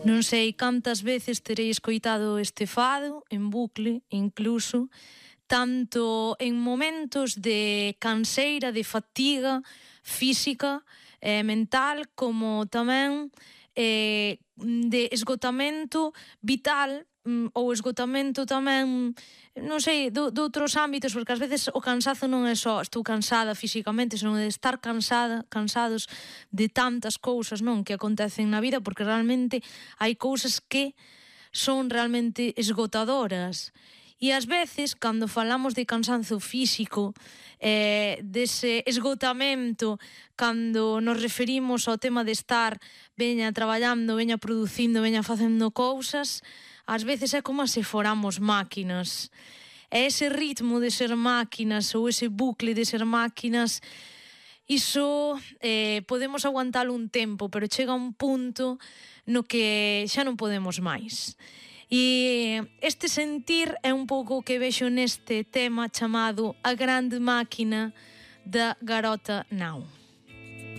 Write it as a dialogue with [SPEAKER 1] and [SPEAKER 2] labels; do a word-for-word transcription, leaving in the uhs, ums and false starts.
[SPEAKER 1] Non sei cantas veces terei escoitado este fado en bucle, incluso, tanto en momentos de canseira, de fatiga física e mental, como tamén eh, de esgotamento vital ou esgotamento tamén, non sei, de outros ámbitos, porque ás veces o cansazo non é só estou cansada físicamente, senón de estar cansada, cansados de tantas cousas, non, que acontecen na vida, porque realmente hai cousas que son realmente esgotadoras. E ás veces, cando falamos de cansanzo físico, eh, dese esgotamento, cando nos referimos ao tema de estar veña traballando, veña producindo, veña facendo cousas, ás veces é como se foramos máquinas. E ese ritmo de ser máquinas ou ese bucle de ser máquinas, iso eh, podemos aguantalo un tempo, pero chega un punto no que xa non podemos máis. E este sentir é un pouco o que vexo neste tema chamado A Grande Máquina da Garota Now.